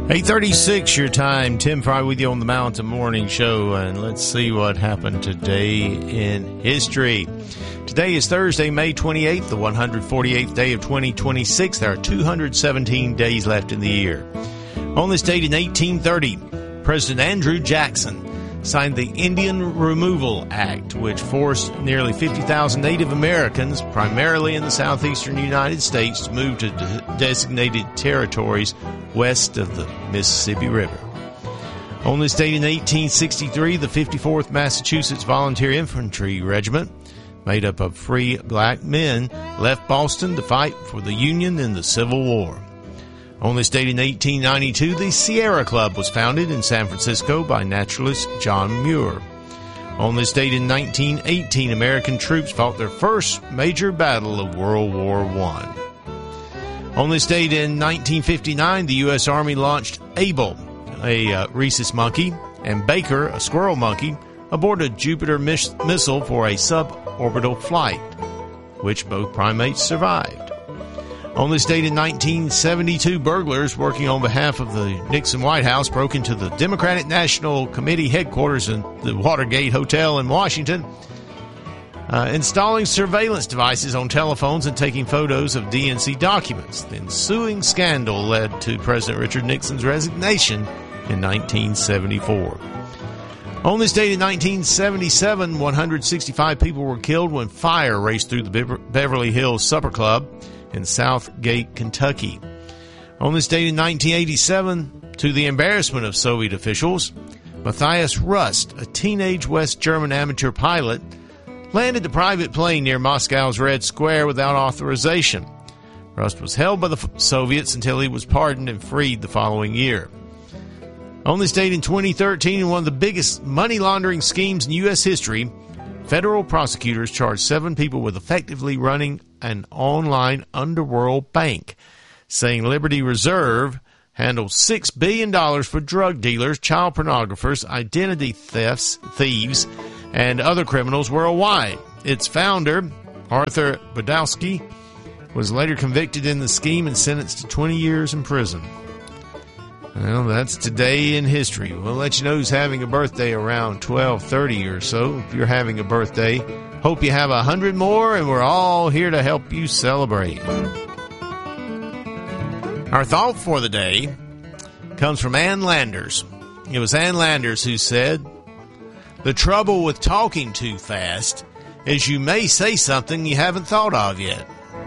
8:36 your time. Tim Fry with you on the Mountain Morning Show, and let's see what happened today in history. Today is Thursday, May 28th, the 148th day of 2026. There are 217 days left in the year. On this date in 1830, President Andrew Jackson signed the Indian Removal Act, which forced nearly 50,000 Native Americans, primarily in the southeastern United States, to move to designated territories west of the Mississippi River. On this date in 1863, the 54th Massachusetts Volunteer Infantry Regiment, made up of free black men, left Boston to fight for the Union in the Civil War. On this date in 1892, the Sierra Club was founded in San Francisco by naturalist John Muir. On this date in 1918, American troops fought their first major battle of World War I. On this date in 1959, the U.S. Army launched Able, a rhesus monkey, and Baker, a squirrel monkey, aboard a Jupiter missile for a suborbital flight, which both primates survived. On this date in 1972, burglars working on behalf of the Nixon White House broke into the Democratic National Committee headquarters in the Watergate Hotel in Washington, installing surveillance devices on telephones and taking photos of DNC documents. The ensuing scandal led to President Richard Nixon's resignation in 1974. On this date in 1977, 165 people were killed when fire raced through the Beverly Hills Supper Club in Southgate, Kentucky. On this date in 1987, to the embarrassment of Soviet officials, Matthias Rust, a teenage West German amateur pilot, landed the private plane near Moscow's Red Square without authorization. Rust was held by the Soviets until he was pardoned and freed the following year. On this date in 2013, in one of the biggest money laundering schemes in U.S. history, federal prosecutors charged 7 people with effectively running an online underworld bank, saying Liberty Reserve handled $6 billion for drug dealers, child pornographers, identity thieves, and other criminals worldwide. Its founder, Arthur Badowski, was later convicted in the scheme and sentenced to 20 years in prison. Well, that's today in history. We'll let you know who's having a birthday around 12:30 or so. If you're having a birthday, hope you have 100 more, and we're all here to help you celebrate. Our thought for the day comes from Ann Landers. It was Ann Landers who said, "The trouble with talking too fast is you may say something you haven't thought of yet."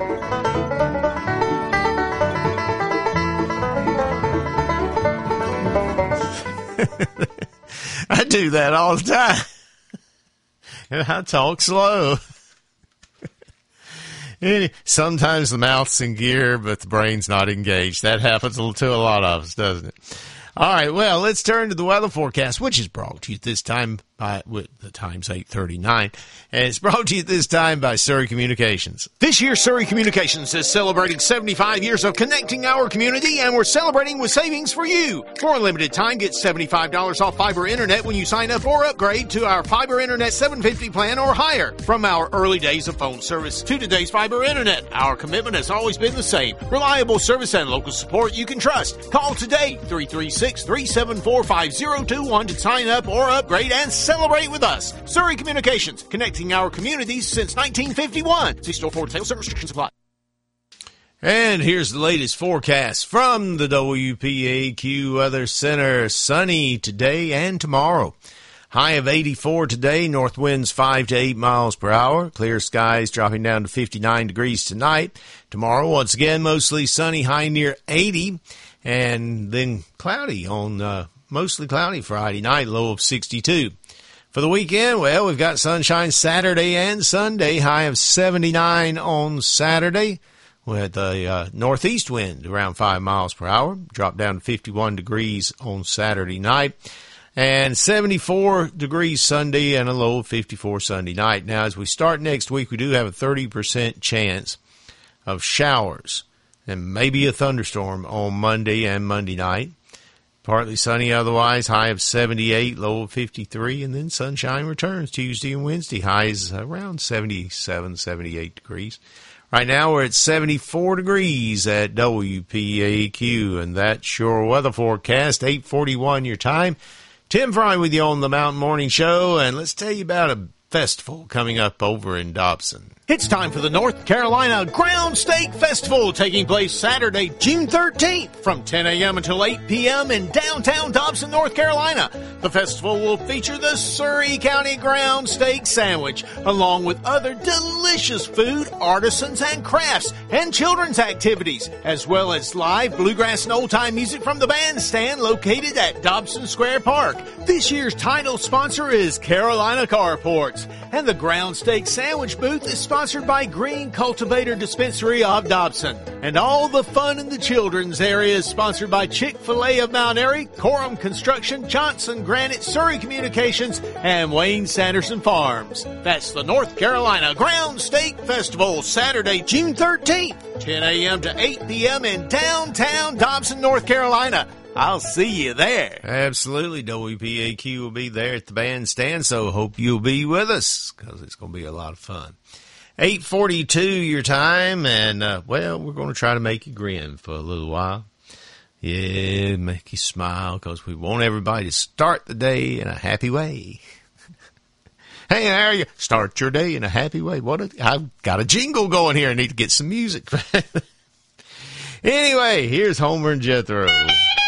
I do that all the time. And I talk slow. Sometimes the mouth's in gear, but the brain's not engaged. That happens to a lot of us, doesn't it? All right, well, let's turn to the weather forecast, which is brought to you this time by, the time's 8:39, and it's brought to you this time by Surrey Communications. This year, Surrey Communications is celebrating 75 years of connecting our community, and we're celebrating with savings for you. For a limited time, get $75 off fiber internet when you sign up or upgrade to our fiber internet 750 plan or higher. From our early days of phone service to today's fiber internet, our commitment has always been the same. Reliable service and local support you can trust. Call today, 336-374-5021 to sign up or upgrade and celebrate with us. Surrey Communications, connecting our communities since 1951. See store for details. Certain restrictions apply. And here's the latest forecast from the WPAQ Weather Center. Sunny today and tomorrow. High of 84 today, north winds 5 to 8 miles per hour. Clear skies dropping down to 59 degrees tonight. Tomorrow, once again, mostly sunny, high near 80. And then cloudy on mostly cloudy Friday night, low of 62. For the weekend, well, we've got sunshine Saturday and Sunday, high of 79 on Saturday with a northeast wind around 5 miles per hour. Drop down to 51 degrees on Saturday night. And 74 degrees Sunday and a low of 54 Sunday night. Now, as we start next week, we do have a 30% chance of showers and maybe a thunderstorm on Monday and Monday night. Partly sunny otherwise, high of 78, low of 53, and then sunshine returns Tuesday and Wednesday. Highs around 77, 78 degrees. Right now we're at 74 degrees at WPAQ, and that's your weather forecast, 8:41 your time. Tim Fry with you on the Mountain Morning Show, and let's tell you about a festival coming up over in Dobson. It's time for the North Carolina Ground Steak Festival, taking place Saturday, June 13th from 10 a.m. until 8 p.m. in downtown Dobson, North Carolina. The festival will feature the Surry County Ground Steak Sandwich, along with other delicious food, artisans, and crafts, and children's activities, as well as live bluegrass and old-time music from the bandstand located at Dobson Square Park. This year's title sponsor is Carolina Carports, and the Ground Steak Sandwich booth is sponsored by Green Cultivator Dispensary of Dobson. And all the fun in the children's area is sponsored by Chick-fil-A of Mount Airy, Coram Construction, Johnson Granite, Surry Communications, and Wayne Sanderson Farms. That's the North Carolina Ground Steak Festival, Saturday, June 13th, 10 a.m. to 8 p.m. in downtown Dobson, North Carolina. I'll see you there. Absolutely. WPAQ will be there at the bandstand, so hope you'll be with us because it's going to be a lot of fun. 8:42 your time, and, we're going to try to make you grin for a little while. Yeah, make you smile because we want everybody to start the day in a happy way. Hey, how are you? Start your day in a happy way. I've got a jingle going here. I need to get some music. Anyway, here's Homer and Jethro.